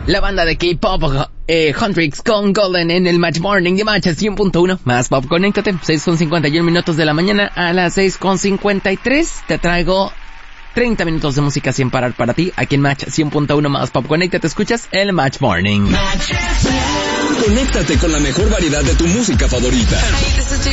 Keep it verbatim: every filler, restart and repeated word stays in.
La banda de K-Pop, eh, Huntrix con Golden en el Match Morning de Match cien punto uno. Más Pop, conéctate. seis con cincuenta y uno minutos de la mañana. A las seis con cincuenta y tres te traigo treinta minutos de música sin parar para ti. Aquí en Match cien punto uno Más Pop, conéctate. Escuchas el Match Morning. Conéctate con la mejor variedad de tu música favorita.